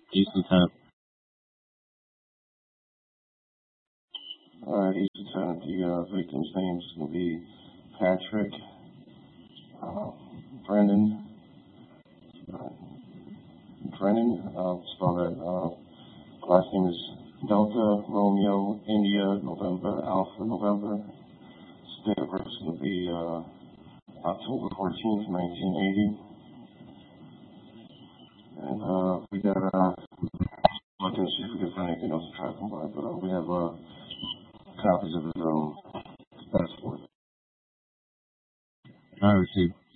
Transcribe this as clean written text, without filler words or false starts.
Eastern time. Eastern time. The victim's names is going to be Patrick, Brennan, uh, spell that. Last name is Delta, Romeo, India, November, Alpha, November. Date of birth is going to be October 14th, 1980. And we got, look and see if we can find anything else to try to come by, but we have copies of his passport. I received.